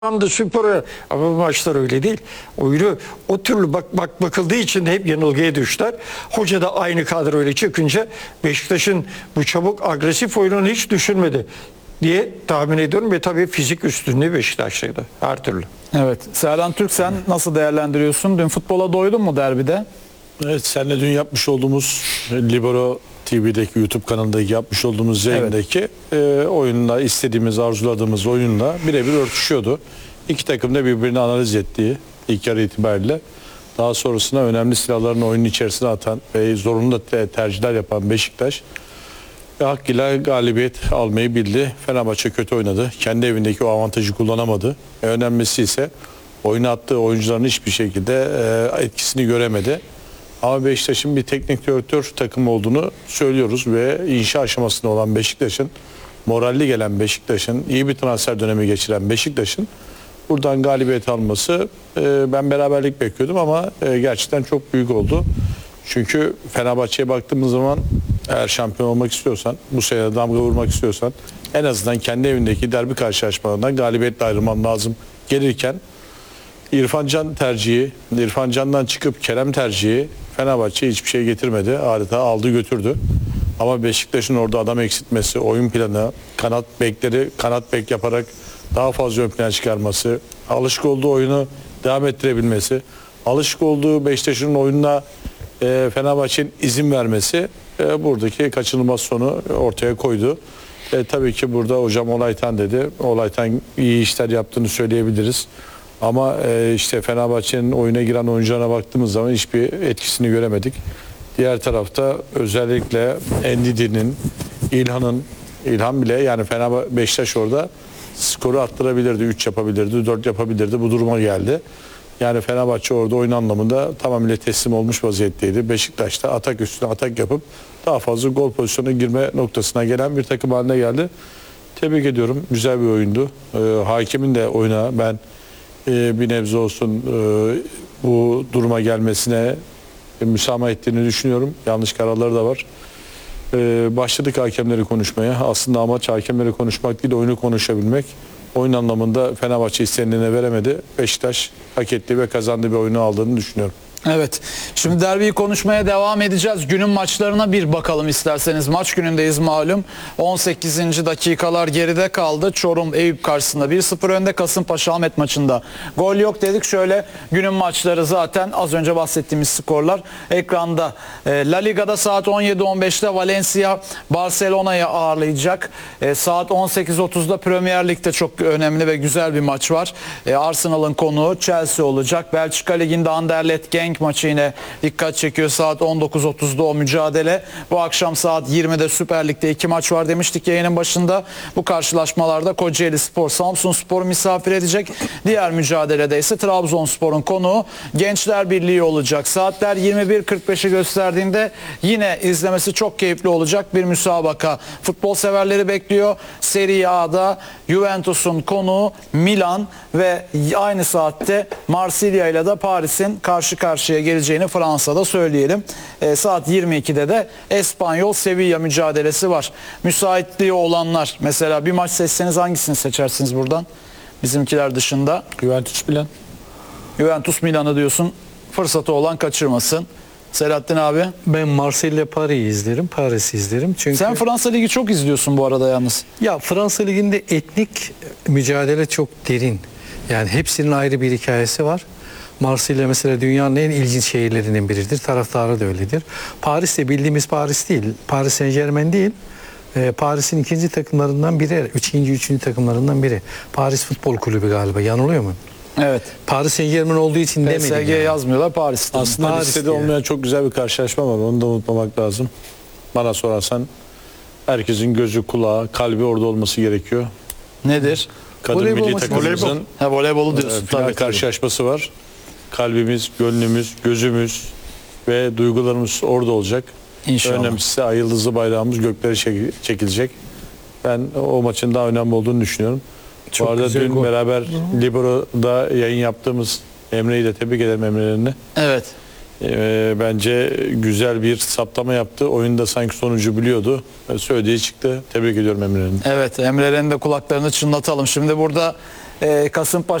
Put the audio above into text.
anda spora ama bu maçlar öyle değil. Oyunu o türlü bakıldığı için de hep yanılgıya düştüler. Hoca da aynı kadroyla çıkınca Beşiktaş'ın bu çabuk agresif oyununu hiç düşünmedi diye tahmin ediyorum ve tabii fizik üstünlüğü Beşiktaş'taydı her türlü. Evet. Serhan Türk, sen nasıl değerlendiriyorsun? Dün futbola doydun mu derbide? Evet, seninle dün yapmış olduğumuz Libero TV'deki YouTube kanalındaki yapmış olduğumuz yayındaki oyunla, istediğimiz, arzuladığımız oyunla birebir örtüşüyordu. İki takım da birbirini analiz ettiği ilk yarı itibariyle. Daha sonrasında önemli silahlarını oyunun içerisine atan ve zorunlu tercihler yapan Beşiktaş hakkıyla galibiyet almayı bildi. Fenerbahçe kötü oynadı. Kendi evindeki o avantajı kullanamadı. Önemlisi ise oyuna attığı oyuncuların hiçbir şekilde etkisini göremedi. Ama Beşiktaş'ın bir teknik direktör takımı olduğunu söylüyoruz ve inşa aşamasında olan Beşiktaş'ın, moralli gelen Beşiktaş'ın, iyi bir transfer dönemi geçiren Beşiktaş'ın buradan galibiyet alması, ben beraberlik bekliyordum ama gerçekten çok büyük oldu. Çünkü Fenerbahçe'ye baktığımız zaman eğer şampiyon olmak istiyorsan, bu sene damga vurmak istiyorsan en azından kendi evindeki derbi karşılaşmalarından galibiyetle ayrılman lazım gelirken İrfan Can tercihi, İrfan Can'dan çıkıp Kerem tercihi Fenerbahçe hiçbir şey getirmedi. Adeta aldı götürdü. Ama Beşiktaş'ın orada adam eksiltmesi, oyun planı, kanat bekleri kanat bek yaparak daha fazla ön plana çıkarması, alışık olduğu oyunu devam ettirebilmesi, alışık olduğu Beşiktaş'ın oyununa Fenerbahçe'nin izin vermesi buradaki kaçınılmaz sonu ortaya koydu. Tabii ki burada hocam Olaytan dedi. Olaytan iyi işler yaptığını söyleyebiliriz. Ama işte Fenerbahçe'nin oyuna giren oyuncularına baktığımız zaman hiçbir etkisini göremedik. Diğer tarafta özellikle Endidi'nin, İlhan bile yani Beşiktaş orada skoru arttırabilirdi, 3 yapabilirdi, 4 yapabilirdi. Bu duruma geldi. Yani Fenerbahçe orada oyun anlamında tamamıyla teslim olmuş vaziyetteydi. Beşiktaş da atak üstüne atak yapıp daha fazla gol pozisyonuna girme noktasına gelen bir takım haline geldi. Tebrik ediyorum. Güzel bir oyundu. Hakemin de oyuna ben bir nebze olsun bu duruma gelmesine müsamaha ettiğini düşünüyorum. Yanlış kararları da var. Başladık hakemleri konuşmaya. Aslında amaç hakemleri konuşmak değil, oyunu konuşabilmek. Oyun anlamında Fenerbahçe istenilene veremedi. Beşiktaş hak ettiği ve kazandığı bir oyunu aldığını düşünüyorum. Evet. Şimdi derbiyi konuşmaya devam edeceğiz. Günün maçlarına bir bakalım isterseniz. Maç günündeyiz malum. 18. dakikalar geride kaldı. Çorum Eyüp karşısında 1-0 önde. Kasımpaşa Ahmet maçında gol yok dedik. Şöyle günün maçları zaten az önce bahsettiğimiz skorlar ekranda. La Liga'da saat 17.15'te Valencia Barcelona'yı ağırlayacak. Saat 18.30'da Premier Lig'de çok önemli ve güzel bir maç var. Arsenal'ın konuğu Chelsea olacak. Belçika Ligi'nde Anderlecht Genk maçı yine dikkat çekiyor. Saat 19.30'da o mücadele. Bu akşam saat 20'de Süper Lig'de 2 maç var demiştik yayının başında. Bu karşılaşmalarda Kocaeli Spor Samsunspor'u misafir edecek. Diğer mücadelede ise Trabzonspor'un konuğu Gençler Birliği olacak. Saatler 21.45'i gösterdiğinde yine izlemesi çok keyifli olacak bir müsabaka. Futbol severleri bekliyor. Serie A'da Juventus'un konuğu Milan ve aynı saatte Marsilya ile de Paris'in karşı karşıya geleceğini Fransa'da söyleyelim. Saat 22'de de Espanyol Sevilla mücadelesi var. Müsaitliği olanlar mesela bir maç seçseniz hangisini seçersiniz buradan? Bizimkiler dışında. Juventus Milan. Juventus Milan'ı diyorsun. Fırsatı olan kaçırmasın. Selahattin abi. Ben Marsilya Paris'i izlerim. Paris'i izlerim. Çünkü Sen Fransa Ligi çok izliyorsun bu arada yalnız. ya Fransa Ligi'nde etnik mücadele çok derin. Yani hepsinin ayrı bir hikayesi var. Marsilya mesela dünyanın en ilginç şehirlerinden biridir. Taraftarı da öyledir. Paris de bildiğimiz Paris değil. Paris Saint-Germain değil. Paris'in ikinci takımlarından biri. Üçüncü takımlarından biri. Paris Futbol Kulübü galiba. Yanılıyor mu? Evet. Paris Saint-Germain olduğu için demedim. PSG yani. yazmıyorlar Paris'te. Aslında Paris listede yani. olmayan çok güzel bir karşılaşma var. Onu da unutmamak lazım. Bana sorarsan herkesin gözü, kulağı, kalbi orada olması gerekiyor. Nedir? Kadın Voleybol milli maçı. takımımızın Ha, voleybolu diyorsun. final Tabii, karşılaşması var. Kalbimiz, gönlümüz, gözümüz ve duygularımız orada olacak. İnşallah. Önemlisi ay yıldızlı bayrağımız göklere çekilecek. Ben o maçın daha önemli olduğunu düşünüyorum. Çok Bu arada güzel dün gol. beraber Libero'da yayın yaptığımız Emre'yi de tebrik ederim, Emre'lerini. Evet. Bence güzel bir saptama yaptı. Oyunda sanki sonucu biliyordu. Söylediği çıktı. Tebrik ediyorum Emre'lerini. Evet, Emre'lerin de kulaklarını çınlatalım. Şimdi burada Kasımpaşa